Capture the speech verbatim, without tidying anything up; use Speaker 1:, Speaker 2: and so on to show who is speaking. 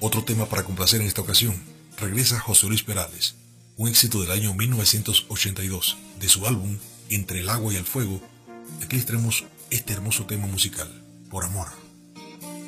Speaker 1: Otro tema para complacer en esta ocasión. Regresa José Luis Perales, un éxito del año mil novecientos ochenta y dos, de su álbum Entre el agua y el fuego. Aquí les traemos este hermoso tema musical, Por amor.